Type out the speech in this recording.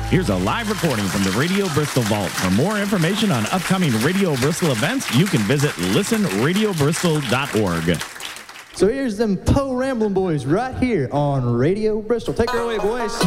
Here's a live recording from the Radio Bristol Vault. For more information on upcoming Radio Bristol events, you can visit listenradiobristol.org. So here's them Po Ramblin' Boys right here on Radio Bristol. Take her away, boys.